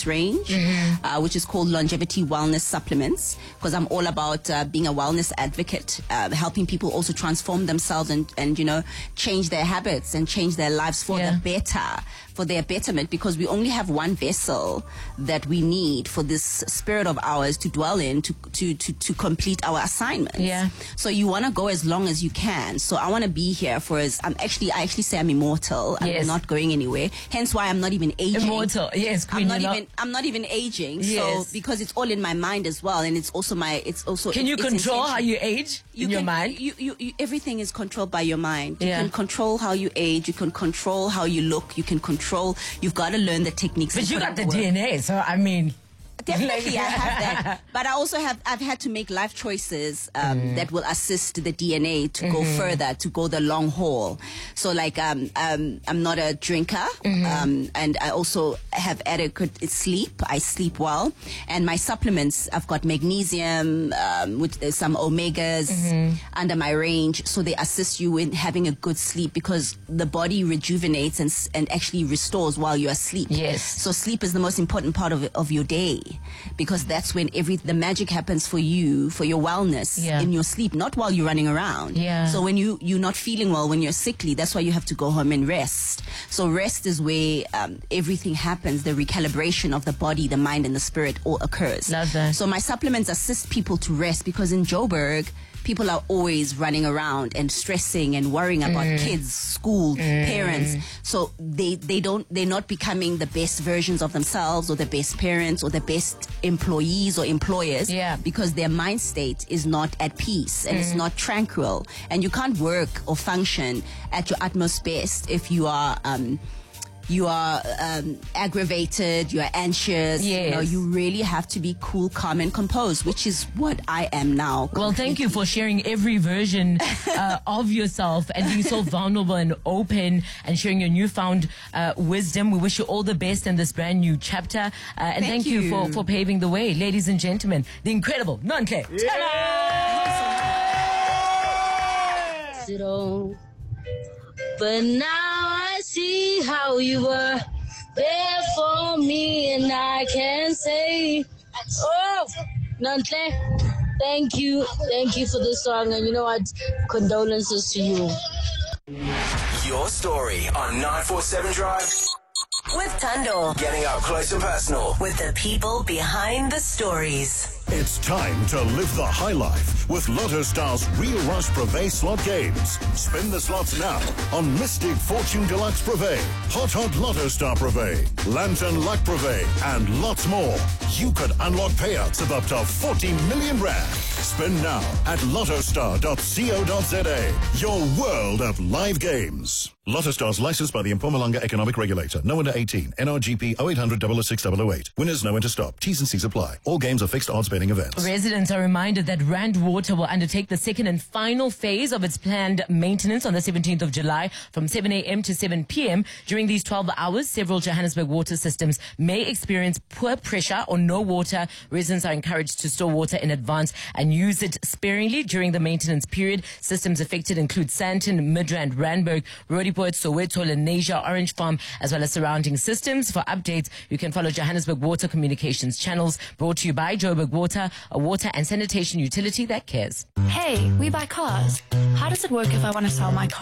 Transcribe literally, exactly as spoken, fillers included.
supplements range, mm-hmm. uh, which is called Longevity Wellness Supplements, because I'm all about uh, being a wellness advocate, uh, helping people also transform themselves and, and, you know, change their habits and change their lives for Yeah. the better, for their betterment, because we only have one vessel that we need for this spirit of ours to dwell in, to, to, to, to complete our assignments. Yeah. So you want to go as long as you can. So I want to be here for as, I'm actually, I actually say I'm immortal. I'm Yes. not going anywhere. Hence why I'm not even aging. Immortal, yes, Queen. I'm not you're even, I'm not even aging. Yes. So, because it's all in my mind as well. And it's also my, it's also. Can you it's control intention- how you age you in your can- mind? You, you, you, everything is controlled by your mind. You Yeah. can control how you age. You can control how you look. You can control. You've got to learn the techniques. But and you put got up the work. D N A, so I mean. Definitely, I have that. But I also have, I've had to make life choices um, mm. that will assist the D N A to mm-hmm. go further, to go the long haul. So, like, um, um, I'm not a drinker, mm-hmm. um, and I also have adequate sleep. I sleep well, and my supplements, I've got magnesium, um, with there's some omegas mm-hmm. under my range, so they assist you in having a good sleep, because the body rejuvenates and and actually restores while you're asleep. Yes. So sleep is the most important part of of your day, because that's when every the magic happens for you, for your wellness Yeah. in your sleep, not while you're running around. Yeah. So when you you're not feeling well, when you're sickly, that's why you have to go home and rest. So rest is where um, everything happens. The recalibration of the body, the mind, and the spirit all occurs. Love that. So my supplements assist people to rest, because in Joburg, people are always running around and stressing and worrying about Mm. kids, school, Mm. parents. So they, they don't, they're not becoming the best versions of themselves, or the best parents, or the best employees or employers. Yeah. Because their mind state is not at peace, and Mm. it's not tranquil. And you can't work or function at your utmost best if you are, um, you are um, aggravated, you are anxious. Yes. You know, you really have to be cool, calm, and composed, which is what I am now. Well, thank you for sharing every version uh, of yourself and being so vulnerable and open and sharing your newfound uh, wisdom. We wish you all the best in this brand new chapter. Uh, and thank, Thank you, you. for, for paving the way. Ladies and gentlemen, the incredible Nonhle. It all. But now I see how you were there for me, and I can say, oh, Nonhle, thank you, thank you for this song, and you know what, condolences to you. Your story on nine four seven Drive. With Tando. Getting up close and personal. With the people behind the stories. It's time to live the high life with Lotto Star's Real Rush Privé slot games. Spin the slots now on Mystic Fortune Deluxe Privé, Hot Hot Lotto Star Privé, Lantern Luck Privé, and lots more. You could unlock payouts of up to forty million rand. Spin now at lottostar dot co dot za. Your world of live games. Lotto Stars licensed by the Mpumalanga Economic Regulator. No under eighteen. N R G P oh eight hundred, double oh six, double oh eight. Winners know when to stop. T's and C's apply. All games are fixed odds betting events. Residents are reminded that Rand Water will undertake the second and final phase of its planned maintenance on the seventeenth of July from seven a.m. to seven p.m. During these twelve hours, several Johannesburg water systems may experience poor pressure or no water. Residents are encouraged to store water in advance and use it sparingly during the maintenance period. Systems affected include Sandton, Midrand, Randburg, Roodepoort, Soweto, Lenasia, Orange Farm, as well as surrounding systems. For updates, you can follow Johannesburg Water Communications channels. Brought to you by Joburg Water, a water and sanitation utility that cares. Hey, we buy cars. How does it work if I want to sell my car?